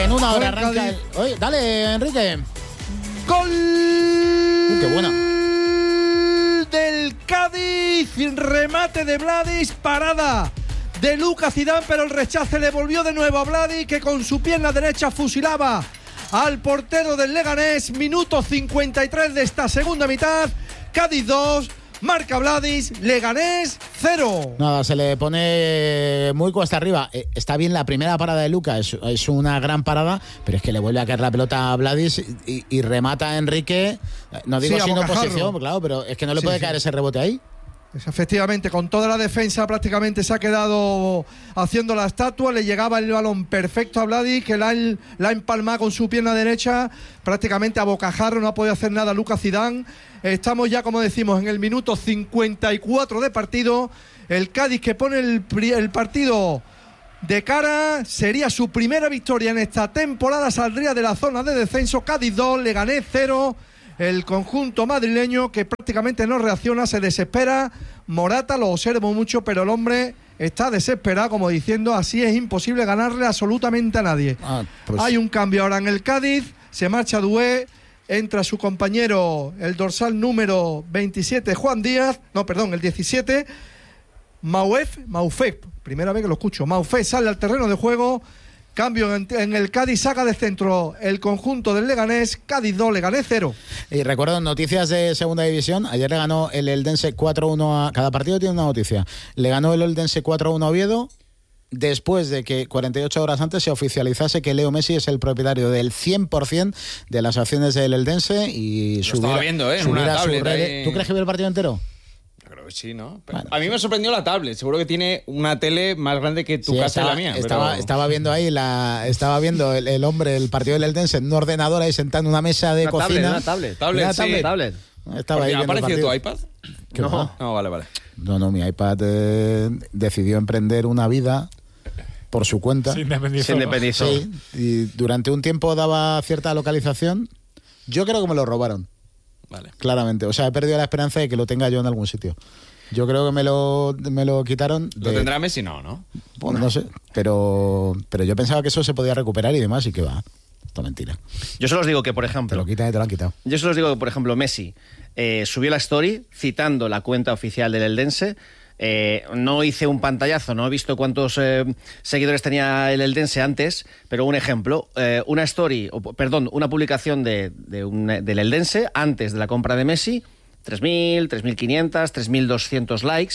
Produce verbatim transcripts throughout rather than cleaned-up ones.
En una hora arranca el... Oye, dale, Enrique. ¡Gol! Uh, ¡Qué buena! Del Cádiz, remate de Vladic, parada de Lucas Zidane, pero el rechace le volvió de nuevo a Vladic, que con su pierna derecha fusilaba al portero del Leganés. Minuto cincuenta y tres de esta segunda mitad. Cádiz dos, marca Vladic, Leganés cero. Nada, se le pone muy cuesta arriba. Eh, está bien la primera parada de Lucas, es, es una gran parada, pero es que le vuelve a caer la pelota a Vladic y, y remata a Enrique. No digo Sí, sin a bocajarro. oposición, claro, pero es que no le Sí, puede sí. caer ese rebote ahí. Efectivamente, con toda la defensa prácticamente se ha quedado haciendo la estatua. Le llegaba el balón perfecto a Vladic, que la, ha- la ha empalmado con su pierna derecha, prácticamente a bocajarro, no ha podido hacer nada Lucas Zidane. Estamos ya, como decimos, en el minuto cincuenta y cuatro de partido. El Cádiz, que pone el, pri- el partido de cara, sería su primera victoria en esta temporada, saldría de la zona de descenso. Cádiz dos, Leganés cero. El conjunto madrileño, que prácticamente no reacciona, se desespera. Morata lo observo mucho, pero el hombre está desesperado, como diciendo, así es imposible ganarle absolutamente a nadie. Ah, pues... Hay un cambio ahora en el Cádiz, se marcha Doué, entra su compañero, el dorsal número veintisiete, Juan Díaz, no, perdón, el diecisiete, Maufef, Maufef, primera vez que lo escucho, Maufef sale al terreno de juego. Cambio en, en el Cádiz, saca de centro el conjunto del Leganés. Cádiz dos, Leganés cero. Y recuerdo noticias de segunda división. Ayer le ganó el Eldense cuatro uno a... Cada partido tiene una noticia. Le ganó el Eldense cuatro uno a Oviedo, después de que cuarenta y ocho horas antes se oficializase que Leo Messi es el propietario del cien por ciento de las acciones del Eldense y Lo subiera, estaba viendo, ¿eh? subiera Una su tablet red. ahí. ¿Tú crees que vio el partido entero? Creo que sí, ¿no? Pero Bueno, a mí me sorprendió la tablet. Seguro que tiene una tele más grande que tu Sí, casa estaba, y la mía. Estaba, pero... estaba viendo ahí la, estaba viendo el, el hombre, el partido del Eldense en un ordenador ahí sentado en una mesa de Una tablet, cocina. una tablet. Tablet, Una sí. tablet. Tablet. Estaba ahí ¿Ha viendo el aparecido tu partido. iPad? ¿Qué no. va? No, vale, vale. No, no, mi iPad eh, decidió emprender una vida por su cuenta. Se independizó. Se independizó. Sí, y durante un tiempo daba cierta localización. Yo creo que me lo robaron, Vale. claramente. O sea, he perdido la esperanza de que lo tenga yo en algún sitio. Yo creo que me lo, me lo quitaron. ¿Lo de- tendrá Messi? No, ¿no? Bueno, no sé, pero, pero yo pensaba que eso se podía recuperar y demás, y que va. Esto es mentira. Yo solo os digo que, por Te ejemplo, lo quitan y te lo han quitado. yo solo os digo que, por ejemplo, Messi eh, subió la story citando la cuenta oficial del Eldense. Eh, no hice un pantallazo, no he visto cuántos eh, seguidores tenía el Eldense antes, pero un ejemplo, eh, una story, o, perdón, una publicación de, de un, del Eldense antes de la compra de Messi, tres mil, tres mil quinientos, tres mil doscientos likes.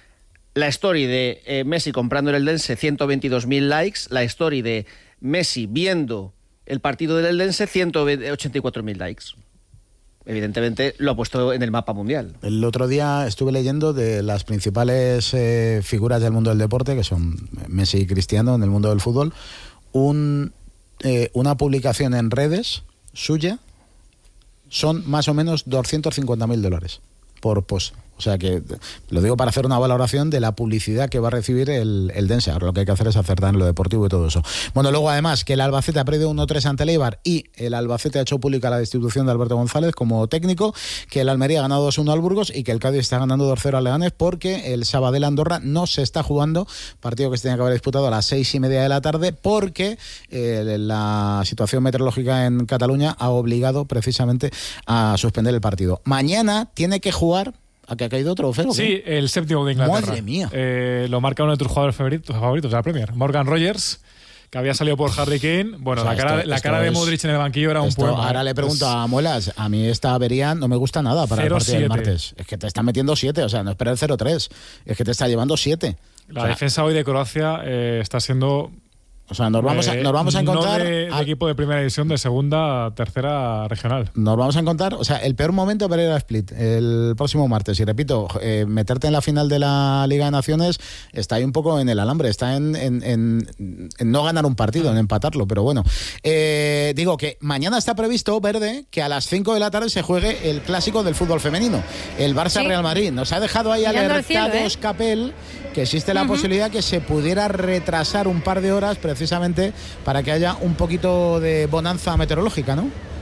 La story de eh, Messi comprando el Eldense, ciento veintidós mil likes. La story de Messi viendo el partido del Eldense, ciento ochenta y cuatro mil likes. Evidentemente lo ha puesto en el mapa mundial. El otro día estuve leyendo de las principales eh, figuras del mundo del deporte, que son Messi y Cristiano en el mundo del fútbol, un, eh, una publicación en redes suya son más o menos doscientos cincuenta mil dólares por post. O sea que lo digo para hacer una valoración de la publicidad que va a recibir el, el Dense. Ahora lo que hay que hacer es acertar en lo deportivo y todo eso. Bueno, luego además que el Albacete ha perdido uno tres ante el Eibar y el Albacete ha hecho pública la destitución de Alberto González como técnico, que el Almería ha ganado dos uno al Burgos y que el Cádiz está ganando dos cero al Leganés porque el Sabadell Andorra no se está jugando, partido que se tenía que haber disputado a las seis y media de la tarde porque eh, la situación meteorológica en Cataluña ha obligado precisamente a suspender el partido. Mañana tiene que jugar. ¿A que ha caído otro Fero? Sí, el séptimo de Inglaterra. Madre mía. Eh, lo marca uno de tus jugadores favoritos, favoritos de la Premier, Morgan Rogers, que había salido por Harry Kane. Bueno, O sea, la cara, esto- la esto cara de es- Modric en el banquillo era un Esto, poema. ahora ¿eh? le pregunto Es- a Muelas, a mí esta avería no me gusta nada para el cero partido del siete. martes. Es que te está metiendo siete, o sea, no espera el cero tres, es que te está llevando siete. La o sea, defensa hoy de Croacia eh, está siendo... o sea, nos vamos a, eh, nos vamos a encontrar... No de, de a- equipo de primera división, de segunda, tercera regional. Nos vamos a encontrar, o sea, el peor momento para ir a Split el próximo martes. Y repito, eh, meterte en la final de la Liga de Naciones está ahí un poco en el alambre, está en, en, en, en no ganar un partido, en empatarlo, pero bueno. Eh, digo que mañana está previsto, Verde, que a las cinco de la tarde se juegue el clásico del fútbol femenino, el Barça-Real Madrid. Nos ha dejado ahí Mirando al cielo, alertados ¿eh? Capel que existe la Ujú. posibilidad que se pudiera retrasar un par de horas precisamente para que haya un poquito de bonanza meteorológica, ¿no?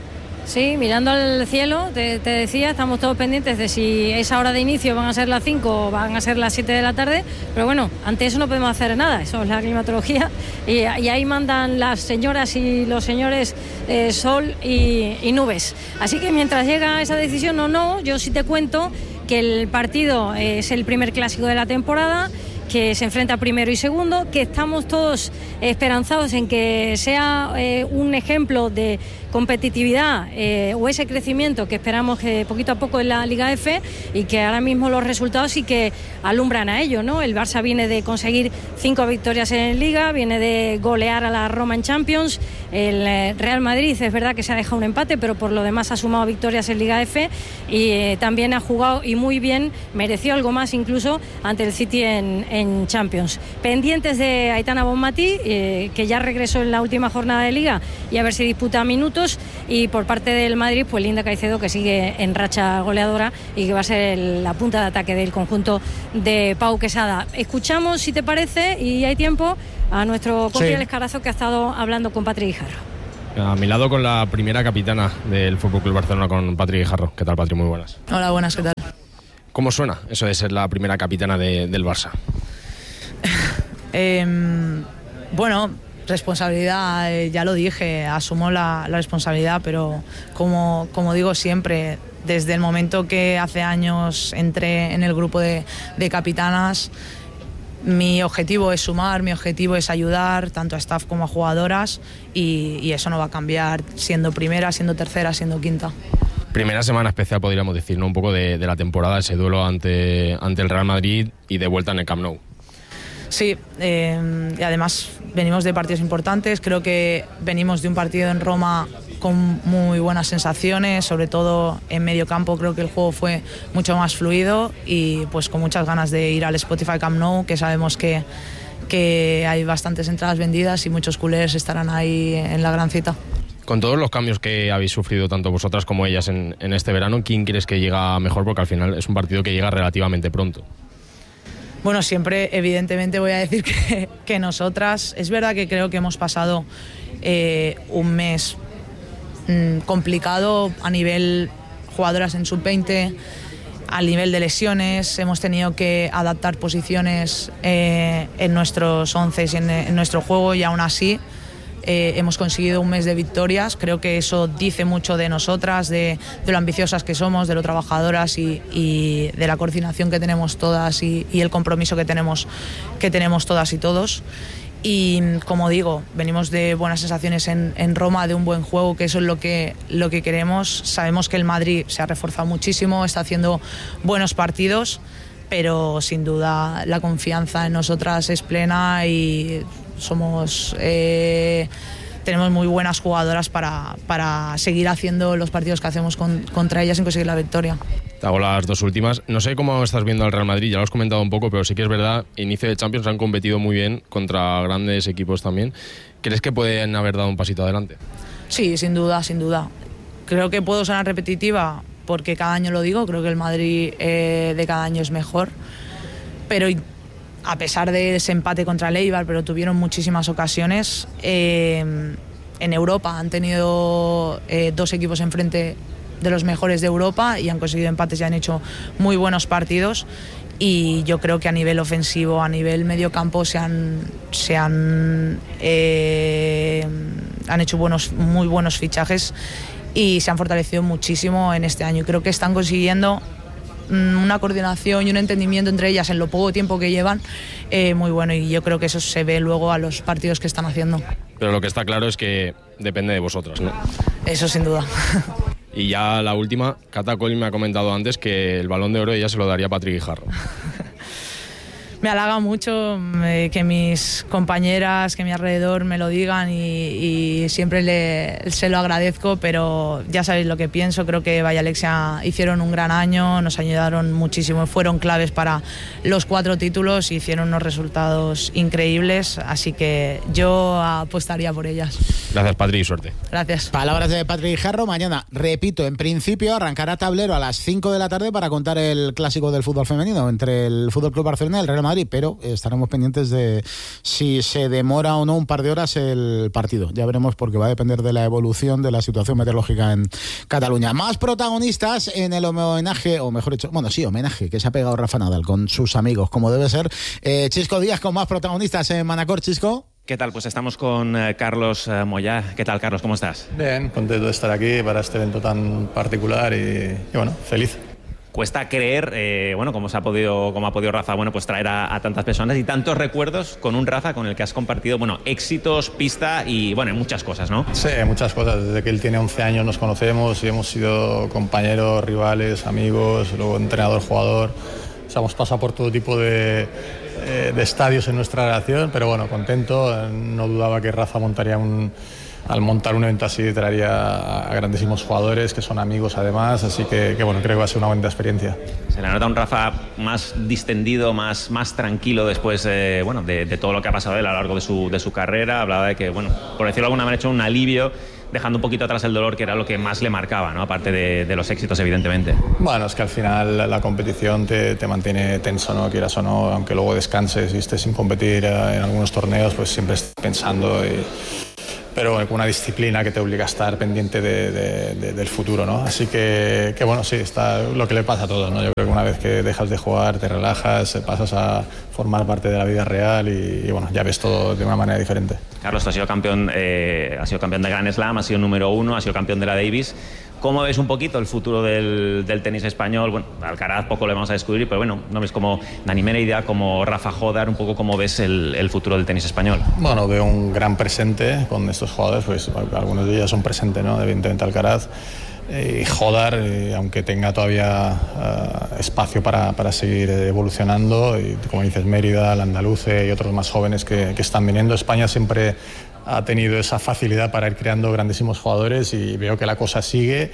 Sí, mirando al cielo, te, te decía, estamos todos pendientes de si esa hora de inicio van a ser las cinco o van a ser las siete de la tarde, pero bueno, ante eso no podemos hacer nada, eso es la climatología, y, y ahí mandan las señoras y los señores eh, sol y, y nubes. Así que mientras llega esa decisión o no, yo sí te cuento que el partido es el primer clásico de la temporada, que se enfrenta primero y segundo, que estamos todos esperanzados en que sea eh, un ejemplo de competitividad eh, o ese crecimiento que esperamos que poquito a poco en la Liga F, y que ahora mismo los resultados sí que alumbran a ello, ¿no? El Barça viene de conseguir cinco victorias en Liga, viene de golear a la Roma en Champions, el eh, Real Madrid es verdad que se ha dejado un empate, pero por lo demás ha sumado victorias en Liga F, y eh, también ha jugado y muy bien, mereció algo más incluso ante el City en, en Champions. Pendientes de Aitana Bonmatí, eh, que ya regresó en la última jornada de Liga, y a ver si disputa minutos. Y por parte del Madrid, pues Linda Caicedo, que sigue en racha goleadora y que va a ser el, la punta de ataque del conjunto de Pau Quesada. Escuchamos, si te parece, y hay tiempo, a nuestro compi El Escarazo, que ha estado hablando con Patri Guijarro. A mi lado con la primera capitana del F C Barcelona, con Patri Guijarro. ¿Qué tal, Patri? Muy buenas. Hola, buenas, ¿qué tal? ¿Cómo suena eso de ser la primera capitana de, del Barça? eh, bueno... Responsabilidad, eh, ya lo dije, asumo la, la responsabilidad, pero como, como digo siempre, desde el momento que hace años entré en el grupo de, de capitanas, mi objetivo es sumar, mi objetivo es ayudar tanto a staff como a jugadoras, y, y eso no va a cambiar siendo primera, siendo tercera, siendo quinta. Primera semana especial, podríamos decir, ¿no? Un poco de, de la temporada, ese duelo ante, ante el Real Madrid y de vuelta en el Camp Nou. Sí, eh, y además venimos de partidos importantes, creo que venimos de un partido en Roma con muy buenas sensaciones, sobre todo en medio campo creo que el juego fue mucho más fluido, y pues con muchas ganas de ir al Spotify Camp Nou, que sabemos que, que hay bastantes entradas vendidas y muchos culés estarán ahí en la gran cita. Con todos los cambios que habéis sufrido tanto vosotras como ellas en, en este verano, ¿quién crees que llega mejor? Porque al final es un partido que llega relativamente pronto. Bueno, siempre evidentemente voy a decir que, que nosotras, es verdad que creo que hemos pasado eh, un mes mmm, complicado a nivel jugadoras en sub veinte, a nivel de lesiones, hemos tenido que adaptar posiciones eh, en nuestros once y en, en nuestro juego, y aún así Eh, hemos conseguido un mes de victorias. Creo que eso dice mucho de nosotras, de, de lo ambiciosas que somos, de lo trabajadoras y, y de la coordinación que tenemos todas y, y el compromiso que tenemos, que tenemos todas y todos. Y como digo, venimos de buenas sensaciones en, en Roma, de un buen juego, que eso es lo que, lo que queremos. Sabemos que el Madrid se ha reforzado muchísimo, está haciendo buenos partidos, pero sin duda la confianza en nosotras es plena y somos eh, tenemos muy buenas jugadoras para, para seguir haciendo los partidos que hacemos con, contra ellas y conseguir la victoria. Te hago las dos últimas. No sé cómo estás viendo al Real Madrid, ya lo has comentado un poco, pero sí que es verdad, inicio de Champions han competido muy bien contra grandes equipos también. ¿Crees que pueden haber dado un pasito adelante? Sí, sin duda, sin duda. Creo que puedo sonar repetitiva porque cada año lo digo, creo que el Madrid eh, de cada año es mejor, pero a pesar de ese empate contra el Eibar, pero tuvieron muchísimas ocasiones. Eh, en Europa han tenido eh, dos equipos enfrente de los mejores de Europa y han conseguido empates y han hecho muy buenos partidos. Y yo creo que a nivel ofensivo, a nivel mediocampo, se han, se han, eh, han hecho buenos, muy buenos fichajes y se han fortalecido muchísimo en este año. Y creo que están consiguiendo una coordinación y un entendimiento entre ellas en lo poco tiempo que llevan eh, muy bueno, y yo creo que eso se ve luego a los partidos que están haciendo. Pero lo que está claro es que depende de vosotras, ¿no? Eso sin duda. Y ya la última, Cata Collin me ha comentado antes que el Balón de Oro ella se lo daría a Patri Guijarro. Me halaga mucho eh, que mis compañeras, que mi alrededor me lo digan y, y siempre le, se lo agradezco, pero ya sabéis lo que pienso. Creo que Vaya Alexia hicieron un gran año, nos ayudaron muchísimo, fueron claves para los cuatro títulos, hicieron unos resultados increíbles, así que yo apostaría por ellas. Gracias, Patri, y suerte. Gracias. Palabras de Patri Guijarro. Mañana, repito, en principio arrancará tablero a las cinco de la tarde para contar el clásico del fútbol femenino entre el F C Barcelona y el Real Madrid. Madrid, pero estaremos pendientes de si se demora o no un par de horas el partido. Ya veremos, porque va a depender de la evolución de la situación meteorológica en Cataluña. Más protagonistas en el homenaje, o mejor dicho, bueno, sí, homenaje que se ha pegado Rafa Nadal con sus amigos, como debe ser. Eh, Chisco Díaz con más protagonistas en Manacor. Chisco. ¿Qué tal? Pues estamos con eh, Carlos eh, Moyá. ¿Qué tal, Carlos? ¿Cómo estás? Bien, contento de estar aquí para este evento tan particular y, y bueno, feliz. Cuesta creer, eh, bueno, cómo se ha podido, cómo ha podido Rafa, bueno, pues traer a, a tantas personas y tantos recuerdos con un Rafa con el que has compartido, bueno, éxitos, pista y, bueno, muchas cosas, ¿no? Sí, muchas cosas. Desde que él tiene once años nos conocemos y hemos sido compañeros, rivales, amigos, luego entrenador, jugador. O sea, hemos pasado por todo tipo de, de estadios en nuestra relación, pero bueno, contento. No dudaba que Rafa montaría un... Al montar un evento así traería a grandísimos jugadores que son amigos además, así que, que bueno, creo que va a ser una bonita experiencia. Se le nota un Rafa más distendido, más, más tranquilo después eh, bueno, de, de todo lo que ha pasado él a lo largo de su, de su carrera. Hablaba de que, bueno, por decirlo de alguna manera, ha hecho un alivio, dejando un poquito atrás el dolor, que era lo que más le marcaba, ¿no? Aparte de, de los éxitos, evidentemente. Bueno, es que al final la competición te, te mantiene tenso, ¿no? Quieras o no, aunque luego descanses y estés sin competir en algunos torneos, pues siempre estás pensando y... pero con una disciplina que te obliga a estar pendiente de, de, de, del futuro, ¿no? Así que, que bueno, sí, está lo que le pasa a todos, ¿no? Yo creo que una vez que dejas de jugar, te relajas, pasas a formar parte de la vida real y, y bueno, ya ves todo de una manera diferente. Carlos, tú has sido campeón, eh, has sido campeón de Grand Slam, has sido número uno, has sido campeón de la Davis. ¿Cómo ves un poquito el futuro del, del tenis español? Bueno, Alcaraz poco le vamos a descubrir, pero bueno, nombres como Dani Mereida, como Rafa Jodar, un poco cómo ves el, el futuro del tenis español. Bueno, veo un gran presente con estos jugadores, pues algunos de ellos son presentes, ¿no? Evidentemente Alcaraz. Y Jodar, eh, aunque tenga todavía uh, espacio para, para seguir evolucionando, y como dices, Mérida, el andaluce y otros más jóvenes que, que están viniendo. España siempre ha tenido esa facilidad para ir creando grandísimos jugadores y veo que la cosa sigue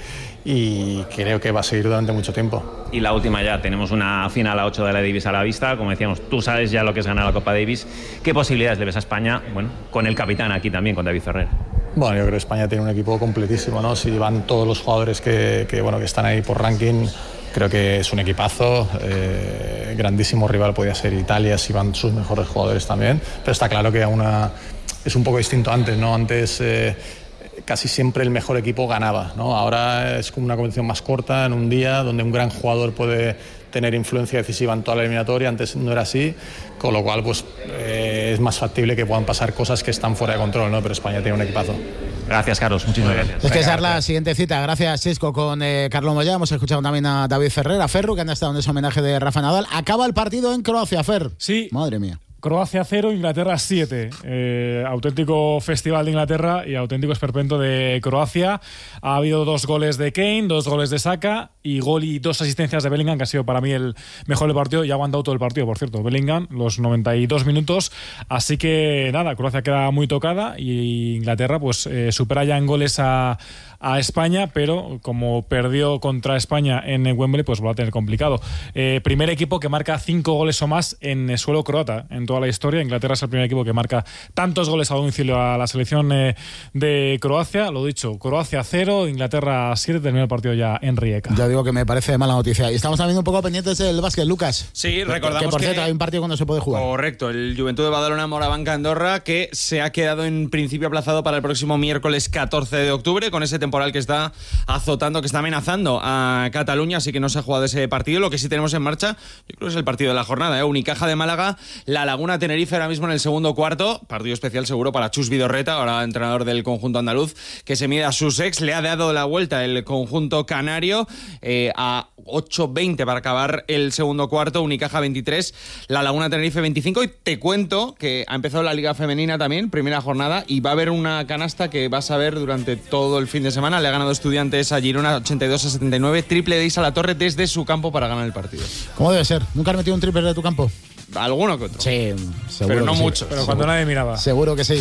y creo que va a seguir durante mucho tiempo. Y la última ya, tenemos una final a ocho de la Davis a la vista, como decíamos, tú sabes ya lo que es ganar la Copa Davis. ¿Qué posibilidades le ves a España? Bueno, con el capitán aquí también, con David Ferrer. Bueno, yo creo que España tiene un equipo completísimo, ¿no? Si van todos los jugadores que, que, bueno, que están ahí por ranking, creo que es un equipazo. Eh, grandísimo rival podía ser Italia si van sus mejores jugadores también, pero está claro que una, es un poco distinto antes, ¿no? Antes eh, casi siempre el mejor equipo ganaba, ¿no? Ahora es como una competición más corta en un día donde un gran jugador puede tener influencia decisiva en toda la eliminatoria. Antes no era así, con lo cual pues eh, es más factible que puedan pasar cosas que están fuera de control, ¿no? Pero España tiene un equipazo. Gracias, Carlos, muchísimas gracias. Es que esa es la siguiente cita. Gracias, Chisco, con eh, Carlos Moyá. Hemos escuchado también a David Ferrer, a Ferru, que han estado en ese homenaje de Rafa Nadal. Acaba el partido en Croacia, Fer. Sí. Madre mía. Croacia cero, Inglaterra siete. Eh, auténtico festival de Inglaterra y auténtico esperpento de Croacia. Ha habido dos goles de Kane, dos goles de Saka y gol y dos asistencias de Bellingham, que ha sido para mí el mejor del partido y ha aguantado todo el partido, por cierto. Bellingham, los noventa y dos minutos. Así que nada, Croacia queda muy tocada y Inglaterra pues eh, supera ya en goles a, a España, pero como perdió contra España en Wembley, pues va a tener complicado. Eh, primer equipo que marca cinco goles o más en suelo croata en toda la historia. Inglaterra es el primer equipo que marca tantos goles a domicilio a la selección eh, de Croacia. Lo dicho, Croacia cero, Inglaterra siete, terminó el partido ya en Rijeka. Ya digo que me parece mala noticia. Y estamos también un poco pendientes del básquet, Lucas. Sí, recordamos que por que, cierto hay un partido cuando se puede jugar. Correcto, el Juventud de Badalona Morabanca Andorra, que se ha quedado en principio aplazado para el próximo miércoles catorce de octubre, con ese temporal que está azotando, que está amenazando a Cataluña, así que no se ha jugado ese partido. Lo que sí tenemos en marcha, yo creo que es el partido de la jornada, ¿eh? Unicaja de Málaga, La Laguna Tenerife ahora mismo en el segundo cuarto, partido especial seguro para Chus Vidorreta, ahora entrenador del conjunto andaluz, que se mide a sus ex. Le ha dado la vuelta el conjunto canario eh, a ocho veinte para acabar el segundo cuarto. Unicaja veintitrés, La Laguna Tenerife veinticinco. Y te cuento que ha empezado la Liga Femenina también, primera jornada, y va a haber una canasta que vas a ver durante todo el fin de semana. Le ha ganado Estudiantes a Girona ochenta y dos a setenta y nueve, triple de Isa La Torre desde su campo para ganar el partido. ¿Cómo debe ser? ¿Nunca has metido un triple de tu campo? Alguno que otro. Sí, seguro. Pero no que sí. mucho. Pero cuando nadie miraba. Seguro que sí.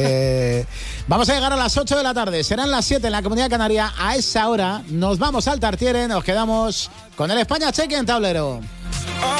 eh, vamos a llegar a las ocho de la tarde. Serán las siete en la Comunidad Canaria. A esa hora nos vamos al Tartiere. Nos quedamos con el España Cheque en tablero.